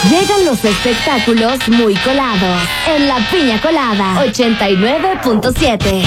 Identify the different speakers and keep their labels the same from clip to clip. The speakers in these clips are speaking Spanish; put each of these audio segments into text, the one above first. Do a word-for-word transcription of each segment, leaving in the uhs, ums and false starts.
Speaker 1: Llegan los espectáculos muy colados en La Piña Colada ochenta y nueve punto siete.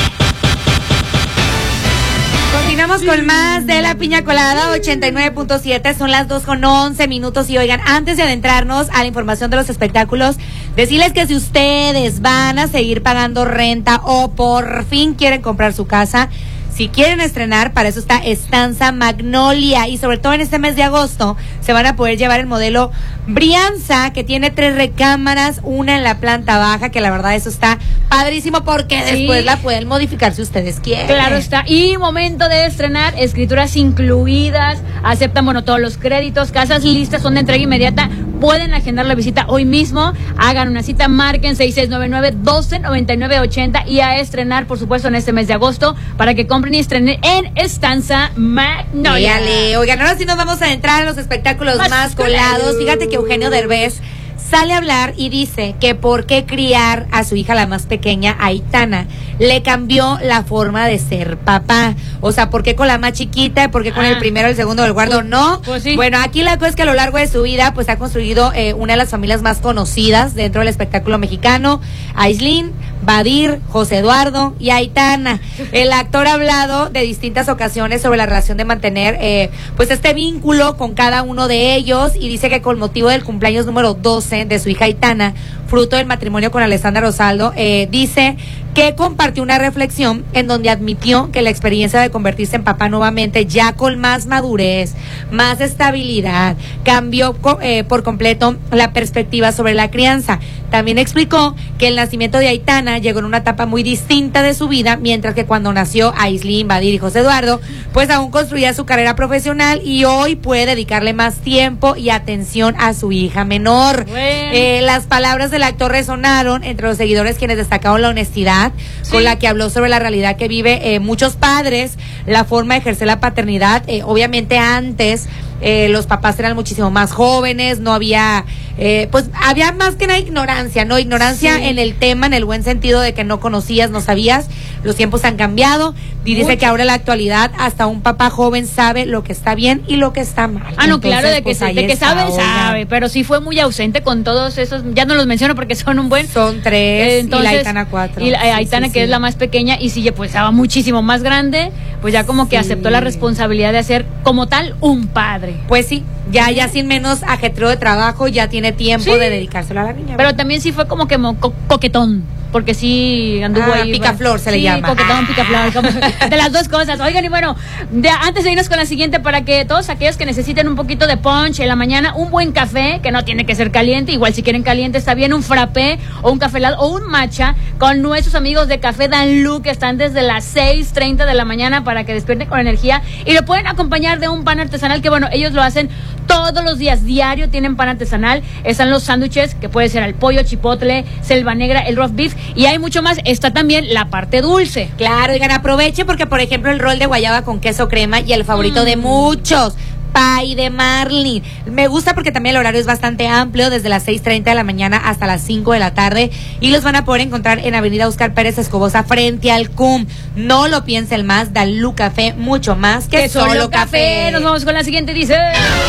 Speaker 2: Continuamos con más de La Piña Colada ochenta y nueve punto siete. Son las dos con once minutos. Y oigan, antes de adentrarnos a la información de los espectáculos, decirles que si ustedes van a seguir pagando renta o por fin quieren comprar su casa, si quieren estrenar, para eso está Estanza Magnolia. Y sobre todo en este mes de agosto se van a poder llevar el modelo Brianza, que tiene tres recámaras, una en la planta baja, que la verdad eso está padrísimo porque sí, después la pueden modificar si ustedes quieren.
Speaker 3: Claro está. Y momento de estrenar, escrituras incluidas, aceptan, bueno, todos los créditos, casas listas, son de entrega inmediata. Pueden agendar la visita hoy mismo, hagan una cita, marquen seis seis nueve nueve, uno dos nueve nueve ocho cero y a estrenar, por supuesto, en este mes de agosto para que compren y estrenen en Estanza Magnolia.
Speaker 2: Óyale, oigan, ahora sí nos vamos a entrar en los espectáculos más, más colados. Fíjate que Eugenio Derbez sale a hablar y dice que por qué criar a su hija, la más pequeña, Aitana, le cambió la forma de ser papá. O sea, ¿por qué con la más chiquita? ¿Por qué con ah. el primero, el segundo, el guardo?
Speaker 3: Pues,
Speaker 2: no.
Speaker 3: Pues sí.
Speaker 2: Bueno, aquí la cosa es que a lo largo de su vida, pues ha construido eh, una de las familias más conocidas dentro del espectáculo mexicano. Aislinn, Badir, José Eduardo y Aitana. El actor ha hablado de distintas ocasiones sobre la relación de mantener eh, pues este vínculo con cada uno de ellos, y dice que con motivo del cumpleaños número doce de su hija Aitana, fruto del matrimonio con Alessandra Rosaldo, eh, dice que compartió una reflexión en donde admitió que la experiencia de convertirse en papá nuevamente, ya con más madurez, más estabilidad, cambió eh, por completo la perspectiva sobre la crianza. También explicó que el nacimiento de Aitana llegó en una etapa muy distinta de su vida, mientras que cuando nació Aislinn, Badir y José Eduardo, pues aún construía su carrera profesional y hoy puede dedicarle más tiempo y atención a su hija menor. Bueno. Eh, las palabras del actor resonaron entre los seguidores, quienes destacaron la honestidad sí. con la que habló sobre la realidad que vive eh, muchos padres, la forma de ejercer la paternidad. Eh, obviamente antes eh, los papás eran muchísimo más jóvenes, no había, eh, pues había más que nada ignorancia, ¿no? Ignorancia sí. en el tema, en el buen sentido de que no conocías, no sabías. Los tiempos han cambiado y dice Mucho. que ahora en la actualidad hasta un papá joven sabe lo que está bien y lo que está mal.
Speaker 3: Ah, no,
Speaker 2: Entonces,
Speaker 3: claro, de que,
Speaker 2: pues,
Speaker 3: de que
Speaker 2: está,
Speaker 3: sabe,
Speaker 2: oigan.
Speaker 3: sabe, pero sí fue muy ausente con todos esos, ya no los menciono porque son un buen.
Speaker 2: Son tres
Speaker 3: eh, entonces,
Speaker 2: y la Aitana cuatro.
Speaker 3: Y la
Speaker 2: sí,
Speaker 3: Aitana
Speaker 2: sí,
Speaker 3: que
Speaker 2: sí.
Speaker 3: es la más pequeña y sí, pues estaba muchísimo más grande, pues ya como que sí. aceptó la responsabilidad de ser como tal un padre.
Speaker 2: Pues sí, ya, ya sin menos ajetreo de trabajo, ya tiene tiempo sí. de dedicárselo a la niña.
Speaker 3: Pero también sí fue como que mo- co- coquetón. Porque sí anduvo
Speaker 2: ah,
Speaker 3: ahí.
Speaker 2: Picaflor se
Speaker 3: sí,
Speaker 2: le llama.
Speaker 3: Coquetón,
Speaker 2: ah.
Speaker 3: picaflor. Como, de las dos cosas. Oigan, y bueno, de, antes de irnos con la siguiente, para que todos aquellos que necesiten un poquito de punch en la mañana, un buen café, que no tiene que ser caliente, igual si quieren caliente está bien, un frappé o un café helado o un matcha con nuestros amigos de Café Danlú, que están desde las seis treinta de la mañana para que despierten con energía, y lo pueden acompañar de un pan artesanal que, bueno, ellos lo hacen todos los días, diario tienen pan artesanal. Están los sándwiches, que puede ser al pollo, chipotle, selva negra, el roast beef, y hay mucho más. Está también la parte dulce.
Speaker 2: Claro, oigan, aproveche porque, por ejemplo, el rol de guayaba con queso crema y el favorito mm. de muchos, pay de marlin. Me gusta porque también el horario es bastante amplio, desde las seis treinta de la mañana hasta las cinco de la tarde, y los van a poder encontrar en Avenida Óscar Pérez Escobosa, frente al C U M. No lo piensen más, Danlú Café, mucho más que, que solo, solo café. café.
Speaker 3: Nos vamos con la siguiente, dice...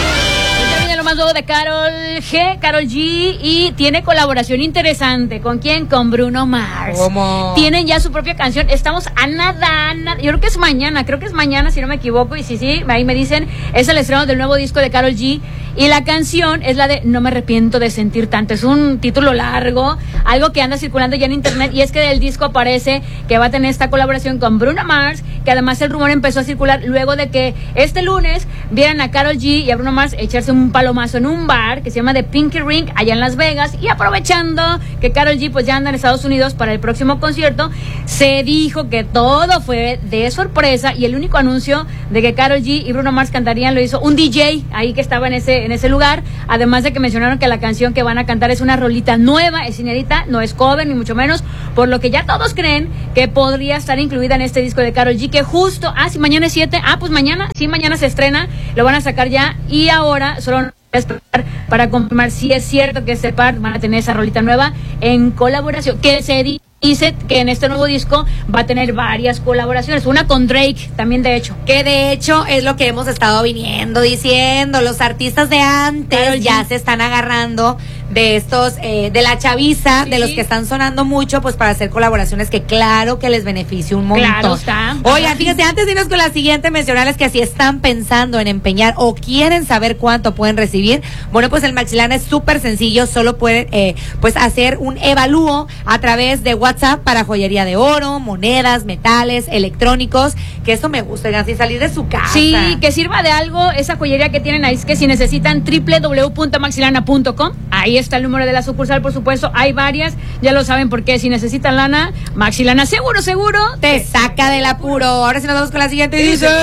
Speaker 3: Lo más nuevo de Karol G, Karol G, y tiene colaboración interesante. ¿Con quién? Con Bruno Mars.
Speaker 2: ¿Cómo?
Speaker 3: Tienen ya su propia canción. Estamos a nada, a nada. Yo creo que es mañana, creo que es mañana, si no me equivoco. Y sí, sí, ahí me dicen, es el estreno del nuevo disco de Karol G. Y la canción es la de No me arrepiento de sentir tanto. Es un título largo, algo que anda circulando ya en internet. Y es que del disco aparece que va a tener esta colaboración con Bruno Mars, que además el rumor empezó a circular luego de que este lunes vieran a Karol G y a Bruno Mars echarse un palomazo en un bar que se llama The Pinky Ring allá en Las Vegas. Y aprovechando que Karol G pues ya anda en Estados Unidos para el próximo concierto, se dijo que todo fue de sorpresa, y el único anuncio de que Karol G y Bruno Mars cantarían lo hizo un D J ahí que estaba en ese en ese lugar, además de que mencionaron que la canción que van a cantar es una rolita nueva, es inédita, no es cover ni mucho menos, por lo que ya todos creen que podría estar incluida en este disco de Karol G, que justo, ah, si mañana es siete, ah, pues mañana, sí, mañana se estrena, lo van a sacar ya, y ahora solo esperar para confirmar si es cierto que este par van a tener esa rolita nueva en colaboración, que se dice dice que en este nuevo disco va a tener varias colaboraciones, una con Drake también, de hecho.
Speaker 2: Que de hecho es lo que hemos estado viniendo diciendo, los artistas de antes claro, ya sí. se están agarrando de estos, eh, de la chaviza, sí. de los que están sonando mucho, pues para hacer colaboraciones que claro que les beneficia un montón.
Speaker 3: Claro está.
Speaker 2: Oigan, fíjense, antes de irnos con la siguiente, mencionarles que si están pensando en empeñar o quieren saber cuánto pueden recibir, bueno, pues el Maxilana es súper sencillo, solo pueden, eh, pues hacer un evalúo a través de WhatsApp para joyería de oro, monedas, metales, electrónicos, que eso me gusta, oigan, sin salir de su casa.
Speaker 3: Sí, que sirva de algo esa joyería que tienen ahí, es que si necesitan doble u doble u doble u punto maxilana punto com, ahí está el número de la sucursal, por supuesto, hay varias, ya lo saben, porque si necesitan lana, Maxilana seguro, seguro
Speaker 2: te saca del apuro. Ahora sí nos vamos con la siguiente y dice: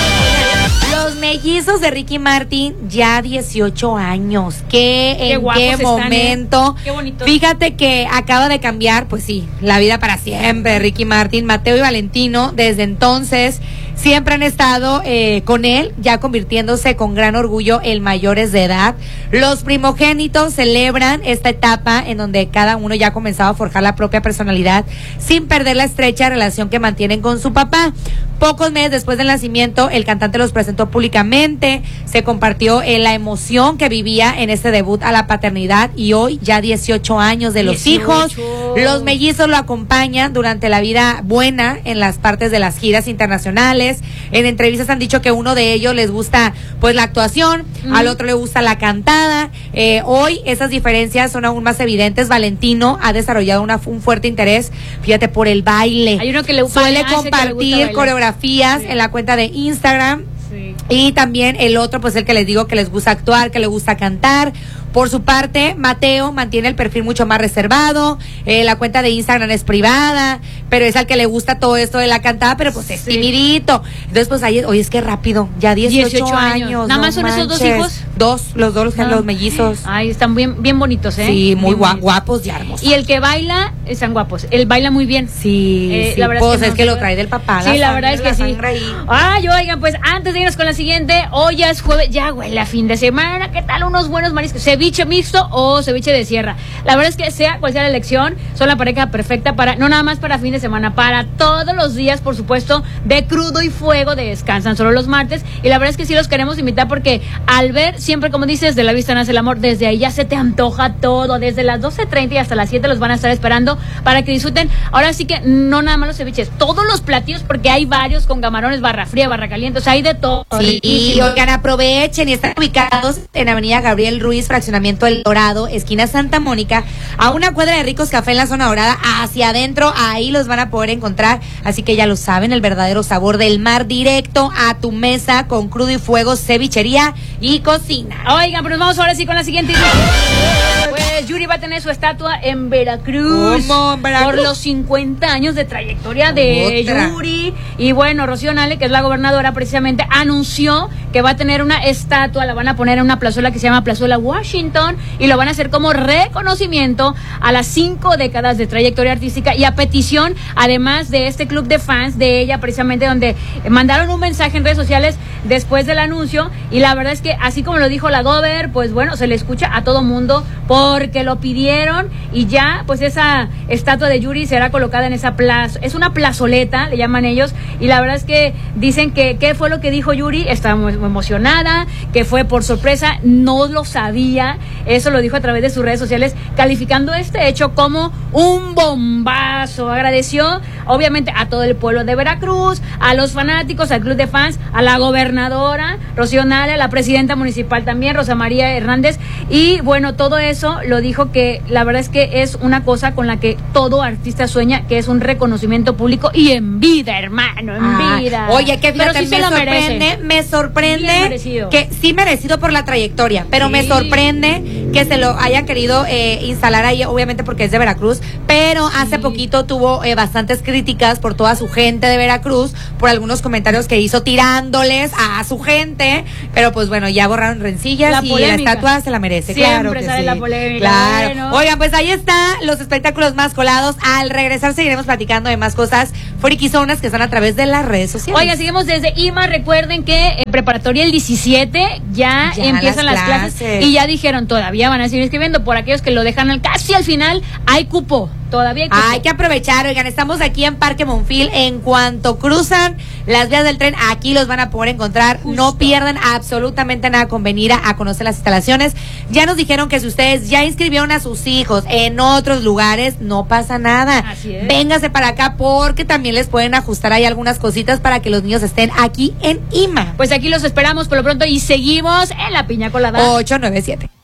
Speaker 2: los mellizos de Ricky Martin, ya dieciocho años. ¿Qué,
Speaker 3: qué
Speaker 2: en qué momento?
Speaker 3: Están, ¿eh? Qué bonito.
Speaker 2: Fíjate que acaba de cambiar, pues sí, la vida para siempre. Ricky Martin, Mateo y Valentino, desde entonces siempre han estado eh, con él, ya convirtiéndose con gran orgullo en mayores de edad. Los primogénitos celebran esta etapa en donde cada uno ya ha comenzado a forjar la propia personalidad sin perder la estrecha relación que mantienen con su papá. Pocos meses después del nacimiento, el cantante los presentó públicamente, se compartió eh, la emoción que vivía en este debut a la paternidad y hoy ya dieciocho años de los hijos. Los mellizos lo acompañan durante la vida buena en las partes de las giras internacionales. En entrevistas han dicho que uno de ellos les gusta pues la actuación, mm. al otro le gusta la cantada. Eh, hoy esas diferencias son aún más evidentes. Valentino ha desarrollado una, un fuerte interés, fíjate, por el baile.
Speaker 3: Hay uno que le
Speaker 2: suele compartir coreografías sí. en la cuenta de Instagram. Sí. Y también el otro, pues el que les digo que les gusta actuar, que le gusta cantar. Por su parte, Mateo mantiene el perfil mucho más reservado, eh, la cuenta de Instagram es privada, pero es al que le gusta todo esto de la cantada, pero pues es sí. timidito. Entonces, pues ahí, oye, es que rápido, ya dieciocho años.
Speaker 3: ¿Nada
Speaker 2: no
Speaker 3: más son
Speaker 2: manches.
Speaker 3: esos dos hijos?
Speaker 2: Dos, los dos, los,
Speaker 3: ah.
Speaker 2: los mellizos.
Speaker 3: Ay, están bien, bien bonitos, ¿eh?
Speaker 2: Sí, muy
Speaker 3: bien
Speaker 2: gua- guapos y hermosos.
Speaker 3: Y el que baila, están guapos, él baila muy bien.
Speaker 2: Sí,
Speaker 3: eh,
Speaker 2: sí,
Speaker 3: la verdad
Speaker 2: pues
Speaker 3: es que,
Speaker 2: es
Speaker 3: no
Speaker 2: que
Speaker 3: se
Speaker 2: lo
Speaker 3: puede.
Speaker 2: trae del papá.
Speaker 3: Sí, la, la verdad
Speaker 2: sangre,
Speaker 3: es que sí. Ay, oigan, pues antes de irnos con la siguiente, hoy ya es jueves, ya huele a fin de semana, ¿qué tal unos buenos mariscos? ¿Ceviche mixto o ceviche de sierra? La verdad es que sea cual sea la elección, son la pareja perfecta para, no nada más para fin de semana, para todos los días, por supuesto, de crudo y fuego, descansan solo los martes, y la verdad es que sí los queremos invitar porque al ver, siempre como dices, de la vista nace el amor, desde ahí ya se te antoja todo, desde las doce treinta y hasta las siete los van a estar esperando para que disfruten, ahora sí que no nada más los ceviches, todos los platillos, porque hay varios con camarones, barra fría, barra caliente, o sea, hay de todo.
Speaker 2: Sí, y oigan, aprovechen y están ubicados en Avenida Gabriel Ruiz, fraccionamiento El Dorado, esquina Santa Mónica, a una cuadra de Ricos Café en la zona dorada, hacia adentro, ahí los van a poder encontrar, así que ya lo saben, el verdadero sabor del mar directo a tu mesa con crudo y fuego, cevichería y cocina.
Speaker 3: Oigan, pero nos vamos ahora sí con la siguiente. Pues Yuri va a tener su estatua en Veracruz.
Speaker 2: ¿Cómo? ¿En Veracruz?
Speaker 3: Por los cincuenta años de trayectoria de
Speaker 2: Otra.
Speaker 3: Yuri. Y bueno, Rocío Nale, que es la gobernadora, precisamente anunció que va a tener una estatua, la van a poner en una plazuela que se llama Plazuela Washington, y lo van a hacer como reconocimiento a las cinco décadas de trayectoria artística y a petición, además de este club de fans de ella, precisamente, donde mandaron un mensaje en redes sociales después del anuncio, y la verdad es que así como lo dijo la gober, pues bueno, se le escucha a todo mundo porque lo pidieron, y ya pues esa estatua de Yuri será colocada en esa plaza, es una plazoleta, le llaman ellos, y la verdad es que dicen que qué fue lo que dijo Yuri, estaba muy emocionada, que fue por sorpresa, no lo sabía, eso lo dijo a través de sus redes sociales, calificando este hecho como un bombazo. Agradeció obviamente a todo el pueblo de Veracruz, a los fanáticos, al club de fans, a la gobernadora Rocío Nale, a la presidenta municipal también, Rosa María Hernández, y bueno, todo eso lo dijo, que la verdad es que es una cosa con la que todo artista sueña, que es un reconocimiento público y en vida, hermano, en
Speaker 2: ah,
Speaker 3: vida.
Speaker 2: Oye, que fíjate,
Speaker 3: pero sí
Speaker 2: me,
Speaker 3: se lo
Speaker 2: sorprende,
Speaker 3: merece.
Speaker 2: me sorprende que sí merecido por la trayectoria, pero sí. me sorprende que se lo haya querido eh, instalar ahí, obviamente porque es de Veracruz, pero sí. hace poquito tuvo eh, bastantes críticas por toda su gente de Veracruz, por algunos comentarios que hizo tirándoles a su gente, pero pues bueno, ya borraron rencillas la y polémica. La estatua se la merece.
Speaker 3: Siempre
Speaker 2: claro que
Speaker 3: sale
Speaker 2: sí.
Speaker 3: la polémica.
Speaker 2: Claro.
Speaker 3: Bueno.
Speaker 2: Oigan, pues ahí está los espectáculos más colados. Al regresar seguiremos platicando de más cosas frikizonas que son a través de las redes sociales.
Speaker 3: Oiga, seguimos desde I M A. Recuerden que en preparatoria el diecisiete ya, ya empiezan las, las clases. clases y ya dijeron, todavía van a seguir escribiendo por aquellos que lo dejan al, casi al final. Hay cupo. Todavía hay,
Speaker 2: hay que aprovechar, oigan, estamos aquí en Parque Monfil. En cuanto cruzan las vías del tren, aquí los van a poder encontrar. Justo. No pierdan absolutamente nada con venir a, a conocer las instalaciones. Ya nos dijeron que si ustedes ya inscribieron a sus hijos en otros lugares, no pasa nada.
Speaker 3: Así es.
Speaker 2: Véngase para acá porque también les pueden ajustar ahí algunas cositas para que los niños estén aquí en I M A.
Speaker 3: Pues aquí los esperamos por lo pronto y seguimos en la Piña Colada.
Speaker 2: ocho nueve siete.